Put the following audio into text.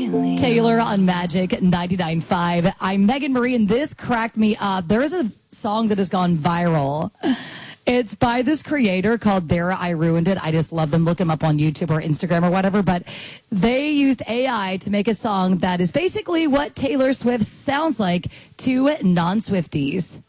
Taylor on Magic 99.5. I'm Megan Marie, and this cracked me up. There is a song that has gone viral. It's by this creator called There I Ruined It. I just love them. Look them up on YouTube or Instagram or whatever. But they used AI to make a song that is basically what Taylor Swift sounds like to non-Swifties.